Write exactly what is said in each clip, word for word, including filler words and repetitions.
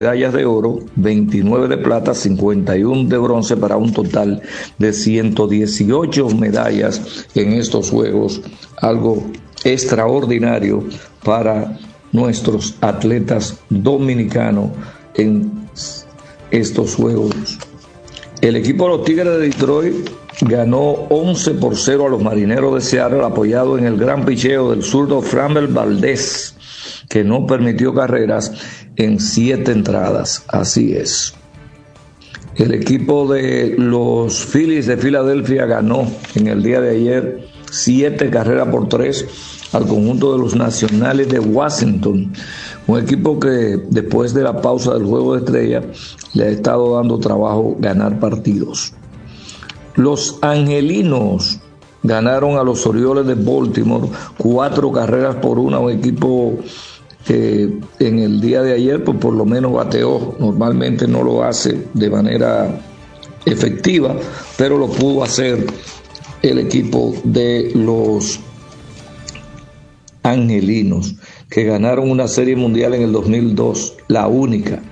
medallas de oro, veintinueve de plata, cincuenta y uno de bronce, para un total de ciento dieciocho medallas en estos Juegos, algo extraordinario para nuestros atletas dominicanos en estos Juegos. El equipo de los Tigres de Detroit ganó once por cero a los Marineros de Seattle, apoyado en el gran picheo del zurdo Framber Valdez, que no permitió carreras en siete entradas. Así es. El equipo de los Phillies de Filadelfia ganó en el día de ayer siete carreras por tres al conjunto de los Nacionales de Washington, un equipo que después de la pausa del Juego de Estrellas le ha estado dando trabajo ganar partidos. Los Angelinos ganaron a los Orioles de Baltimore cuatro carreras por una, un equipo que en el día de ayer pues por lo menos bateó. Normalmente no lo hace de manera efectiva, pero lo pudo hacer el equipo de los Angelinos, que ganaron una serie mundial en el dos mil dos, la única.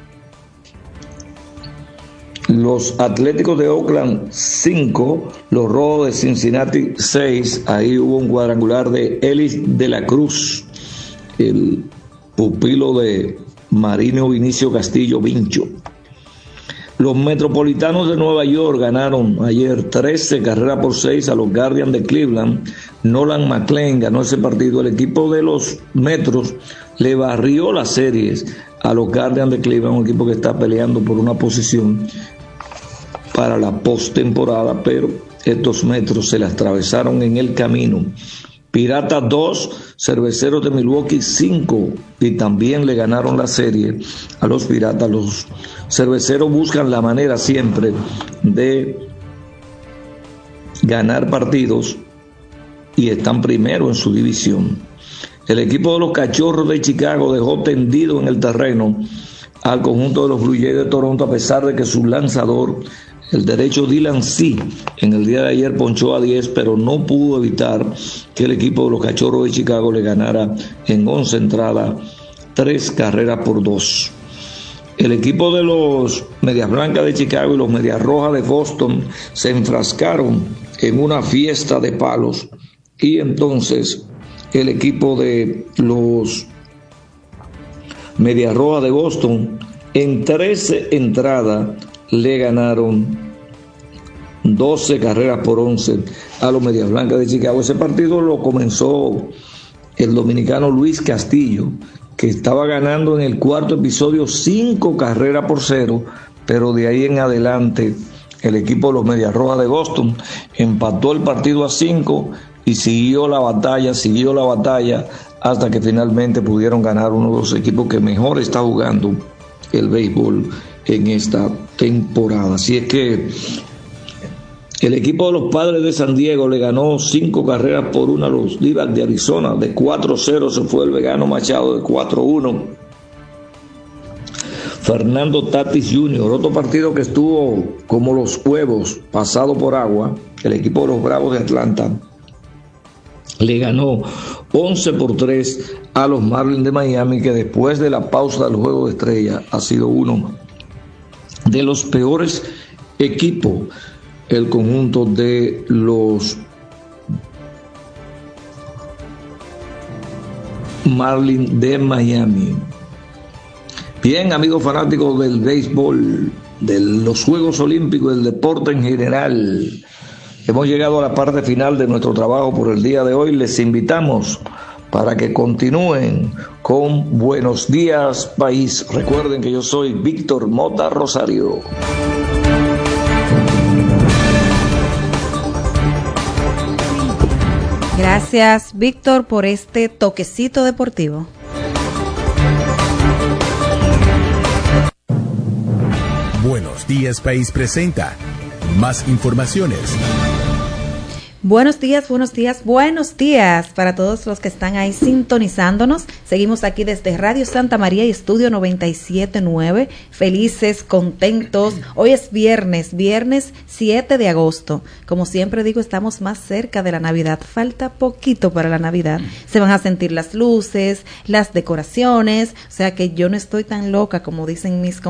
Los Atléticos de Oakland cinco, los Rojos de Cincinnati seis, ahí hubo un cuadrangular de Ellis de la Cruz, el pupilo de Marino Vinicio Castillo Vincho. Los Metropolitanos de Nueva York ganaron ayer trece carreras por seis a los Guardians de Cleveland. Nolan McLean ganó ese partido. El equipo de los Metros le barrió las series a los Guardians de Cleveland, un equipo que está peleando por una posición para la postemporada, pero estos Metros se las atravesaron en el camino. Piratas dos, Cerveceros de Milwaukee cinco, y también le ganaron la serie a los Piratas. Los Cerveceros buscan la manera siempre de ganar partidos y están primero en su división. El equipo de los Cachorros de Chicago dejó tendido en el terreno al conjunto de los Blue Jays de Toronto, a pesar de que su lanzador, el derecho Dylan C, en el día de ayer ponchó a diez, pero no pudo evitar que el equipo de los Cachorros de Chicago le ganara en once entradas, tres carreras por dos. El equipo de los Medias Blancas de Chicago y los Medias Rojas de Boston se enfrascaron en una fiesta de palos, y entonces el equipo de los Medias Rojas de Boston en trece entradas le ganaron doce carreras por once a los Medias Blancas de Chicago. Ese partido lo comenzó el dominicano Luis Castillo, que estaba ganando en el cuarto episodio cinco carreras por cero, pero de ahí en adelante el equipo de los Medias Rojas de Boston empató el partido a cinco y siguió la batalla, siguió la batalla hasta que finalmente pudieron ganar uno de los equipos que mejor está jugando el béisbol en esta temporada. Así es que el equipo de los Padres de San Diego le ganó cinco carreras por una a los D-backs de Arizona. De cuatro cero se fue el vegano Machado, de cuatro uno Fernando Tatis junior Otro partido que estuvo como los huevos, pasado por agua. El equipo de los Bravos de Atlanta le ganó once por tres a los Marlins de Miami, que después de la pausa del Juego de Estrella ha sido uno de los peores equipos, el conjunto de los Marlins de Miami. Bien, amigos fanáticos del béisbol, de los Juegos Olímpicos, del deporte en general, hemos llegado a la parte final de nuestro trabajo por el día de hoy. Les invitamos para que continúen con Buenos Días País. Recuerden que yo soy Víctor Mota Rosario. Gracias, Víctor, por este toquecito deportivo. Buenos Días País presenta más informaciones. Buenos días, buenos días, buenos días para todos los que están ahí sintonizándonos. Seguimos aquí desde Radio Santa María y Estudio noventa y siete punto nueve, felices, contentos. Hoy es viernes, viernes siete de agosto. Como siempre digo, estamos más cerca de la Navidad. Falta poquito para la Navidad. Se van a sentir las luces, las decoraciones, o sea que yo no estoy tan loca como dicen mis